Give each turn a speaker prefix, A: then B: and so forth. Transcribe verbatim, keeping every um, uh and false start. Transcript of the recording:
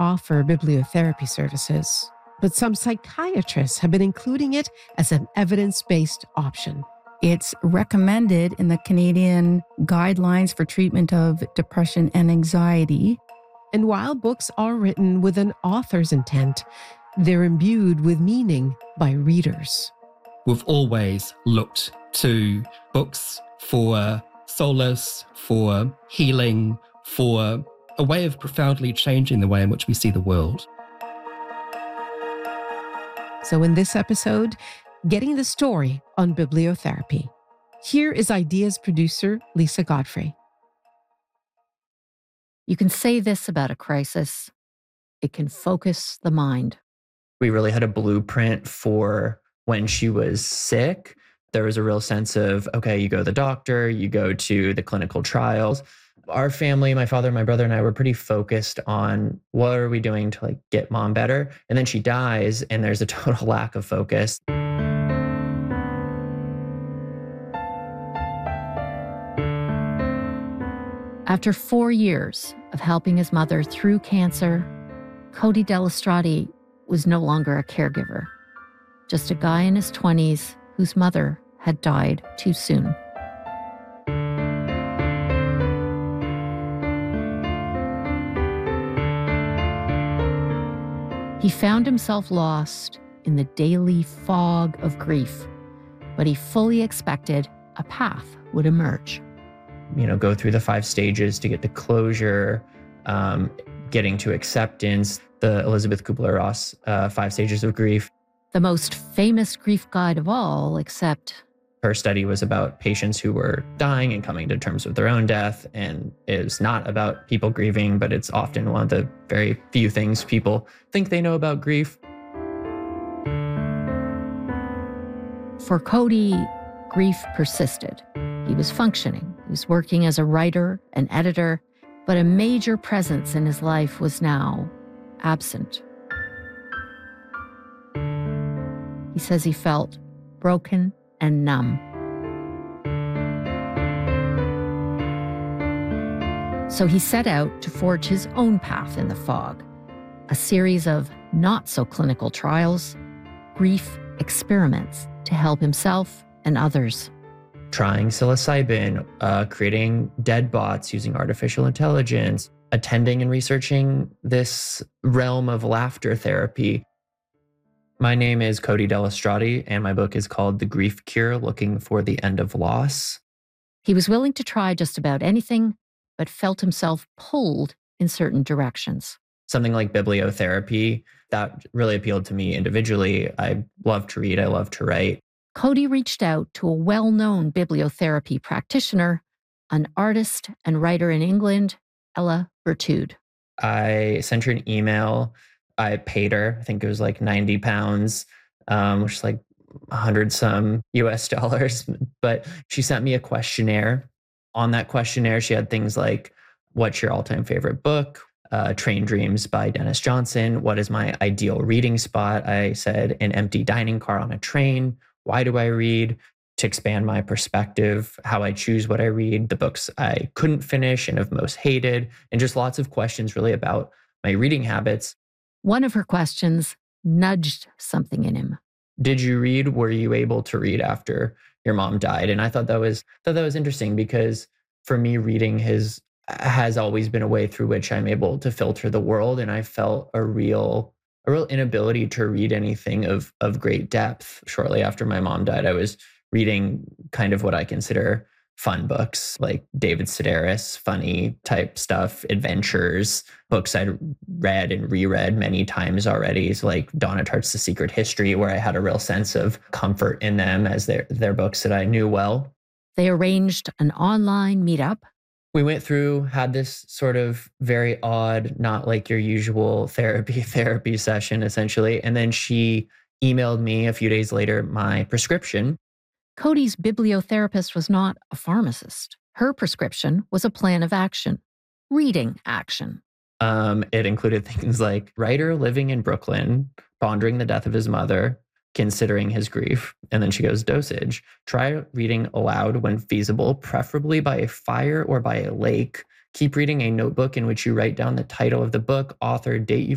A: offer bibliotherapy services, but some psychiatrists have been including it as an evidence-based option.
B: It's recommended in the Canadian Guidelines for Treatment of Depression and Anxiety.
A: And while books are written with an author's intent, they're imbued with meaning by readers.
C: We've always looked to books for solace, for healing, for a way of profoundly changing the way in which we see the world.
A: So in this episode, getting the story on bibliotherapy. Here is Ideas producer Lisa Godfrey.
D: You can say this about a crisis: it can focus the mind.
E: We really had a blueprint for when she was sick. There was a real sense of, okay, you go to the doctor, you go to the clinical trials. Our family, my father, my brother, and I were pretty focused on what are we doing to like get mom better? And then she dies and there's a total lack of focus.
D: After four years of helping his mother through cancer, Cody Delastrati was no longer a caregiver, just a guy in his twenties whose mother had died too soon. He found himself lost in the daily fog of grief, but he fully expected a path would emerge.
E: You know, go through the five stages to get to closure, um, getting to acceptance, the Elizabeth Kubler-Ross uh, five stages of grief.
D: The most famous grief guide of all, except
E: her study was about patients who were dying and coming to terms with their own death, and is not about people grieving, but it's often one of the very few things people think they know about grief.
D: For Cody, grief persisted. He was functioning. He was working as a writer and editor, but a major presence in his life was now absent. He says he felt broken and numb. So he set out to forge his own path in the fog, a series of not-so-clinical trials, grief experiments to help himself and others.
E: Trying psilocybin, uh, creating dead bots using artificial intelligence, attending and researching this realm of laughter therapy. My name is Cody Delastrati, and my book is called The Grief Cure: Looking for the End of Loss.
D: He was willing to try just about anything, but felt himself pulled in certain directions.
E: Something like bibliotherapy, that really appealed to me individually. I love to read, I love to write.
D: Cody reached out to a well-known bibliotherapy practitioner, an artist and writer in England, Ella Bertude.
E: I sent her an email. I paid her, I think it was like ninety pounds, um, which is like a hundred some U S dollars. But she sent me a questionnaire. On that questionnaire, she had things like, what's your all-time favorite book? Uh, Train Dreams by Dennis Johnson. What is my ideal reading spot? I said, an empty dining car on a train. Why do I read? To expand my perspective, how I choose what I read, the books I couldn't finish and have most hated, and just lots of questions really about my reading habits.
D: One of her questions nudged something in him.
E: Did you read? Were you able to read after your mom died? And I thought that was thought that was interesting, because for me, reading has has always been a way through which I'm able to filter the world, and I felt a real a real inability to read anything of of great depth. Shortly after my mom died, I was reading kind of what I consider fun books, like David Sedaris, funny type stuff, adventures, books I'd read and reread many times already. So like Donna Tartt's The Secret History, where I had a real sense of comfort in them as they're, they're books that I knew well.
D: They arranged an online meetup.
E: We went through, had this sort of very odd, not like your usual therapy, therapy session, essentially. And then she emailed me a few days later my prescription.
D: Cody's bibliotherapist was not a pharmacist. Her prescription was a plan of action, reading action.
E: Um, it included things like writer living in Brooklyn, pondering the death of his mother, considering his grief. And then she goes, dosage. Try reading aloud when feasible, preferably by a fire or by a lake. Keep reading a notebook in which you write down the title of the book, author, date you